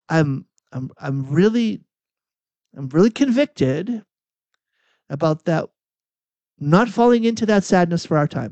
I'm I'm really convicted about that, not falling into that sadness for our time.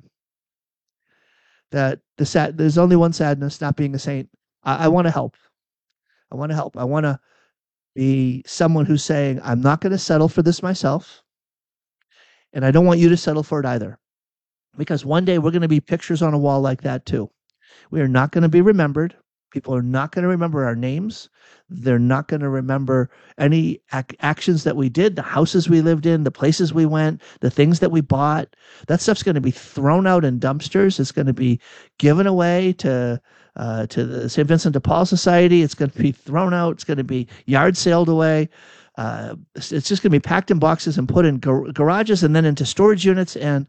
That there's only one sadness, not being a saint. I want to help. I want to help. I want to be someone who's saying, I'm not going to settle for this myself, and I don't want you to settle for it either. Because one day we're going to be pictures on a wall like that too. We are not going to be remembered. People are not going to remember our names. They're not going to remember any actions that we did, the houses we lived in, the places we went, the things that we bought. That stuff's going to be thrown out in dumpsters. It's going to be given away to the St. Vincent de Paul Society. It's going to be thrown out. It's going to be yard saled away. It's just going to be packed in boxes and put in garages and then into storage units. And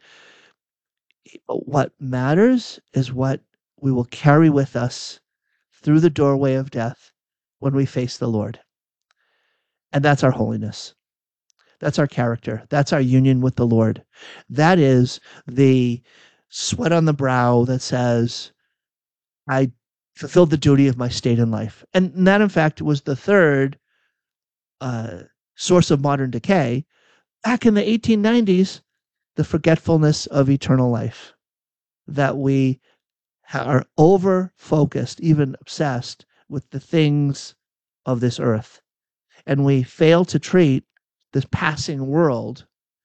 what matters is what we will carry with us through the doorway of death when we face the Lord. And that's our holiness. That's our character. That's our union with the Lord. That is the sweat on the brow that says, I fulfilled the duty of my state in life. And that, in fact, was the third source of modern decay. Back in the 1890s, the forgetfulness of eternal life, that we are over-focused, even obsessed with the things of this earth. And we fail to treat this passing world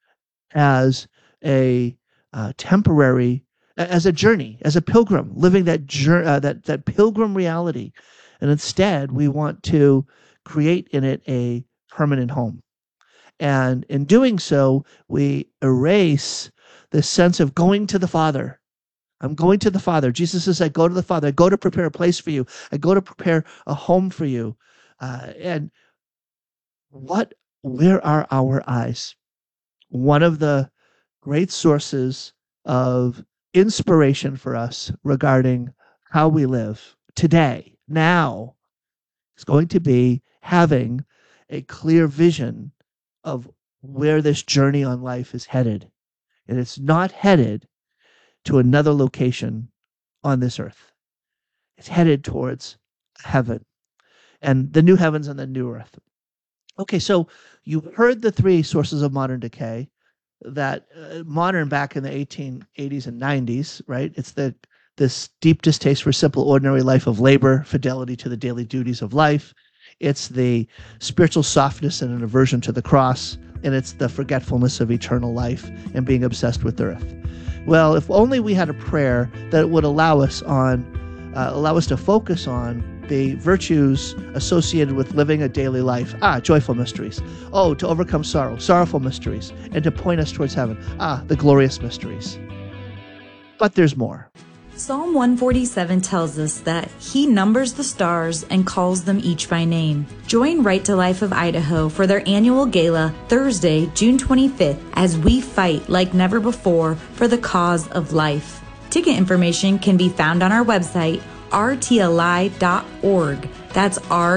as a temporary, as a journey, as a pilgrim, living that pilgrim reality. And instead, we want to create in it a permanent home. And in doing so, we erase the sense of going to the Father. I'm going to the Father. Jesus says, I go to the Father. I go to prepare a place for you. I go to prepare a home for you. And where are our eyes? One of the great sources of inspiration for us regarding how we live today, now, is going to be having a clear vision of where this journey on life is headed. And it's not headed to another location on this earth. It's headed towards heaven and the new heavens and the new earth. Okay, so you heard the three sources of modern decay. That modern back in the 1880s and 90s, right? It's this deep distaste for simple, ordinary life of labor, fidelity to the daily duties of life. It's the spiritual softness and an aversion to the cross, and it's the forgetfulness of eternal life and being obsessed with earth. Well, if only we had a prayer that would allow us to focus on the virtues associated with living a daily life. Joyful mysteries. Oh, to overcome sorrow, sorrowful mysteries, and to point us towards heaven. The glorious mysteries. But there's more. Psalm 147 tells us that He numbers the stars and calls them each by name. Join Right to Life of Idaho for their annual gala Thursday, June 25th, as we fight like never before for the cause of life. Ticket information can be found on our website, rtli.org. That's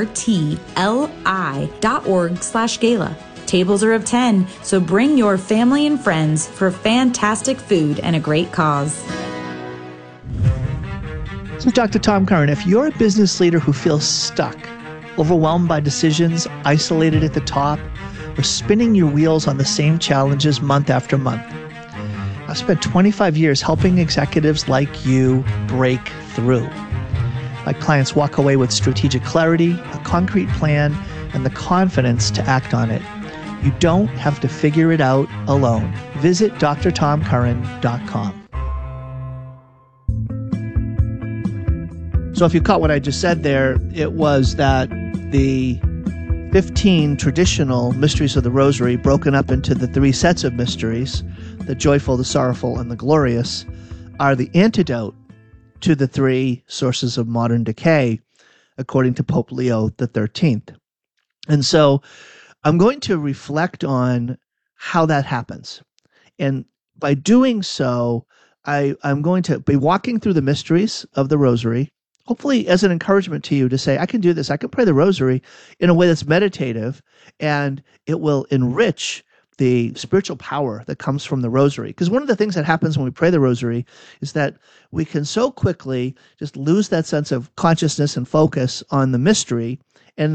rtli.org/gala. Tables are of 10, so bring your family and friends for fantastic food and a great cause. So Dr. Tom Curran, if you're a business leader who feels stuck, overwhelmed by decisions, isolated at the top, or spinning your wheels on the same challenges month after month, I've spent 25 years helping executives like you break through. My clients walk away with strategic clarity, a concrete plan, and the confidence to act on it. You don't have to figure it out alone. Visit drtomcurran.com. So if you caught what I just said there, it was that the 15 traditional mysteries of the Rosary, broken up into the three sets of mysteries, the joyful, the sorrowful, and the glorious, are the antidote to the three sources of modern decay, according to Pope Leo XIII. And so I'm going to reflect on how that happens. And by doing so, I'm going to be walking through the mysteries of the Rosary, hopefully as an encouragement to you to say, I can do this. I can pray the Rosary in a way that's meditative, and it will enrich the spiritual power that comes from the Rosary. Because one of the things that happens when we pray the Rosary is that we can so quickly just lose that sense of consciousness and focus on the mystery